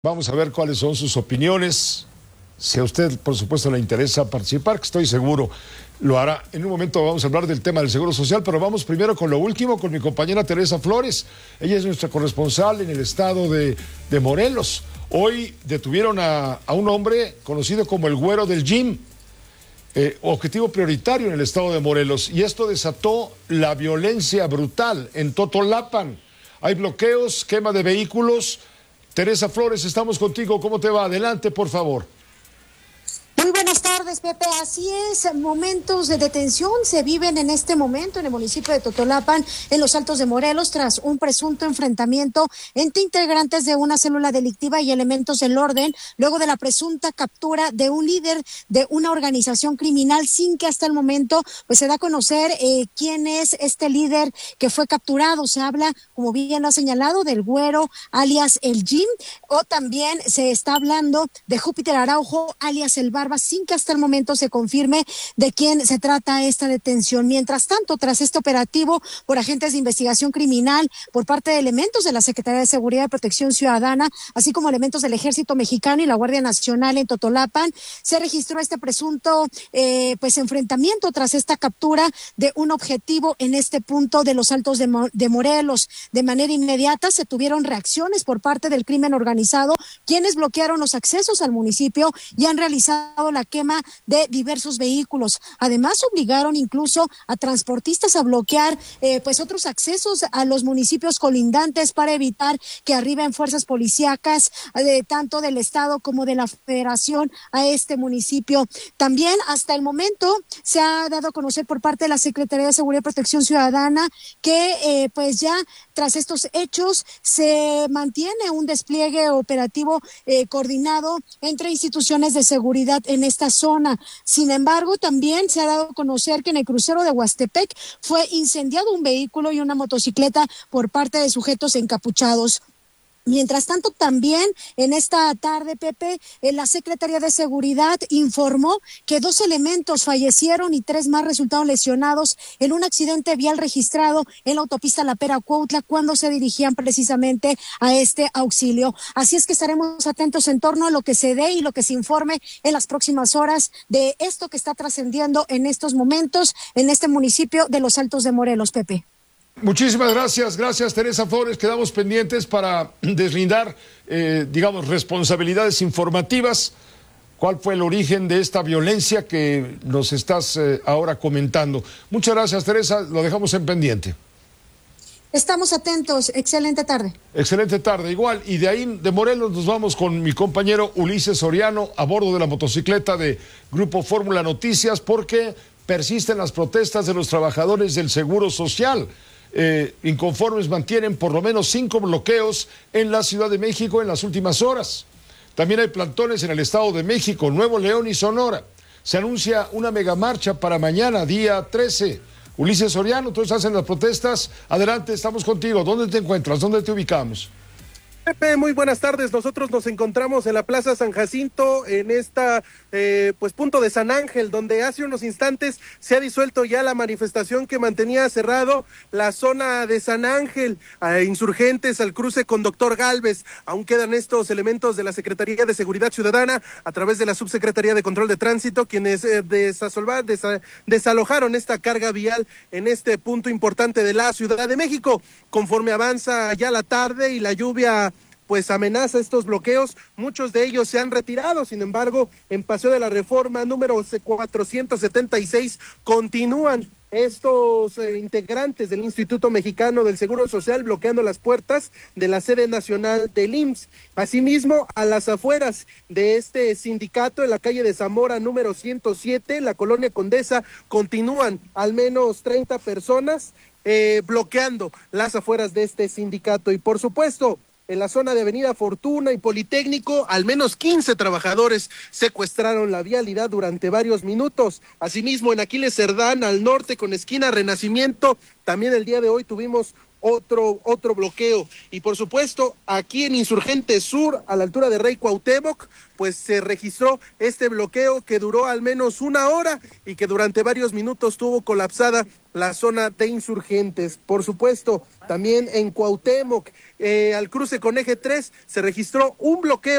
Vamos a ver cuáles son sus opiniones. Si a usted, por supuesto, le interesa participar, que estoy seguro lo hará. En un momento vamos a hablar del tema del Seguro Social, pero vamos primero con lo último, con mi compañera Teresa Flores. Ella es nuestra corresponsal en el estado de Morelos. Hoy detuvieron a un hombre conocido como el Güero del Gym, objetivo prioritario en el estado de Morelos. Y esto desató la violencia brutal en Totolapan. Hay bloqueos, quema de vehículos. Teresa Flores, estamos contigo. ¿Cómo te va? Adelante, por favor. Muy buenas tardes, Pepe. Así es, momentos de detención se viven en este momento en el municipio de Totolapan, en los Altos de Morelos, tras un presunto enfrentamiento entre integrantes de una célula delictiva y elementos del orden, luego de la presunta captura de un líder de una organización criminal, sin que hasta el momento pues se da a conocer quién es este líder que fue capturado. Se habla, como bien lo ha señalado, del Güero, alias el Jim, o también se está hablando de Júpiter Araujo, alias el Barba, sin que hasta el momento se confirme de quién se trata esta detención. Mientras tanto, tras este operativo por agentes de investigación criminal por parte de elementos de la Secretaría de Seguridad y Protección Ciudadana, así como elementos del Ejército Mexicano y la Guardia Nacional en Totolapan, se registró este presunto enfrentamiento tras esta captura de un objetivo en este punto de los Altos de Morelos. De manera inmediata se tuvieron reacciones por parte del crimen organizado, quienes bloquearon los accesos al municipio y han realizado la quema de diversos vehículos. Además, obligaron incluso a transportistas a bloquear otros accesos a los municipios colindantes para evitar que arriben fuerzas policíacas tanto del estado como de la federación a este municipio. También hasta el momento se ha dado a conocer por parte de la Secretaría de Seguridad y Protección Ciudadana que ya tras estos hechos se mantiene un despliegue operativo coordinado entre instituciones de seguridad en esta zona. Sin embargo, también se ha dado a conocer que en el crucero de Huastepec fue incendiado un vehículo y una motocicleta por parte de sujetos encapuchados. Mientras tanto, también en esta tarde, Pepe, la Secretaría de Seguridad informó que 2 elementos fallecieron y 3 más resultaron lesionados en un accidente vial registrado en la autopista La Pera-Cuautla cuando se dirigían precisamente a este auxilio. Así es que estaremos atentos en torno a lo que se dé y lo que se informe en las próximas horas de esto que está trascendiendo en estos momentos en este municipio de los Altos de Morelos, Pepe. Muchísimas gracias Teresa Flores. Quedamos pendientes para deslindar, responsabilidades informativas. ¿Cuál fue el origen de esta violencia que nos estás ahora comentando? Muchas gracias, Teresa. Lo dejamos en pendiente. Estamos atentos. Excelente tarde. Excelente tarde, igual. Y de ahí, de Morelos, nos vamos con mi compañero Ulises Soriano a bordo de la motocicleta de Grupo Fórmula Noticias, porque persisten las protestas de los trabajadores del Seguro Social. Inconformes mantienen por lo menos 5 bloqueos en la Ciudad de México en las últimas horas. También hay plantones en el Estado de México, Nuevo León y Sonora. Se anuncia una megamarcha para mañana, día 13. Ulises Soriano, entonces hacen las protestas. Adelante, estamos contigo. ¿Dónde te encuentras? ¿Dónde te ubicamos? Pepe, muy buenas tardes. Nosotros nos encontramos en la Plaza San Jacinto, en esta punto de San Ángel, donde hace unos instantes se ha disuelto ya la manifestación que mantenía cerrado la zona de San Ángel, insurgentes al cruce con Doctor Gálvez. Aún quedan estos elementos de la Secretaría de Seguridad Ciudadana a través de la Subsecretaría de Control de Tránsito, quienes desalojaron esta carga vial en este punto importante de la Ciudad de México. Conforme avanza ya la tarde y la lluvia amenaza estos bloqueos, muchos de ellos se han retirado. Sin embargo, en Paseo de la Reforma número 476 continúan estos integrantes del Instituto Mexicano del Seguro Social bloqueando las puertas de la sede nacional del IMSS. Asimismo, a las afueras de este sindicato, en la calle de Zamora número 107, en la colonia Condesa, continúan al menos 30 personas bloqueando las afueras de este sindicato. Y por supuesto, en la zona de Avenida Fortuna y Politécnico, al menos 15 trabajadores secuestraron la vialidad durante varios minutos. Asimismo, en Aquiles Cerdán, al norte, con esquina Renacimiento, también el día de hoy tuvimos otro bloqueo. Y por supuesto, aquí en Insurgente Sur, a la altura de Rey Cuauhtémoc, pues se registró este bloqueo que duró al menos 1 hora y que durante varios minutos tuvo colapsada la zona de Insurgentes. Por supuesto, también en Cuauhtémoc, al cruce con Eje 3, se registró un bloqueo